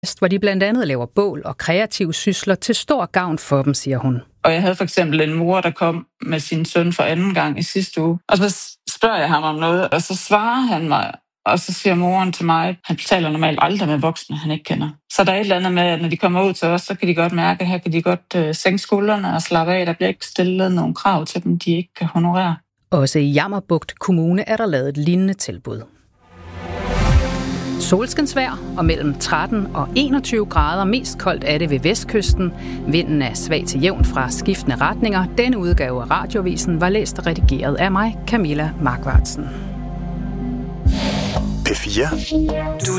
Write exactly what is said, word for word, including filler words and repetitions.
hvor de blandt andet laver bål og kreative sysler til stor gavn for dem, siger hun. Og jeg havde for eksempel en mor, der kom med sin søn for anden gang i sidste uge. Og så spørger jeg ham om noget, og så svarer han mig. Og så siger moren til mig, han taler normalt aldrig med voksne, han ikke kender. Så der er et eller andet med, at når de kommer ud til os, så kan de godt mærke, at her kan de godt øh, sænke skuldrene og slappe af. Der bliver ikke stillet nogle krav til dem, de ikke kan honorere. Også i Jammerbugt Kommune er der lavet et lignende tilbud. Solskinsvejr og mellem tretten og enogtyve grader. Mest koldt er det ved vestkysten. Vinden er svag til jævn fra skiftende retninger. Denne udgave af Radiovisen var læst og redigeret af mig, Camilla Markvartsen. P fire. Du